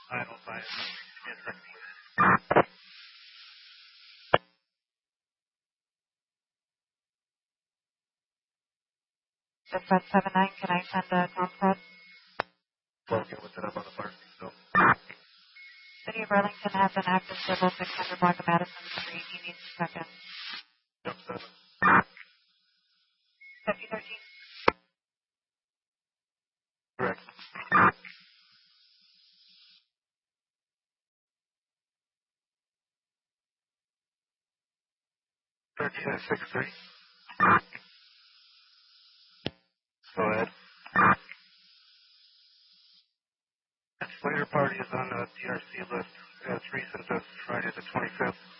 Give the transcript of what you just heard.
505. Dispatch 79, can I send a contact? Well, okay, what's it up on the parking, so. City of Burlington has an active civil 600 block of Madison Street. He needs to check in. Jump 7. 5013. Correct. 13-63. Go ahead. Later party is on the DRC list. It's recent, that's Friday the 25th.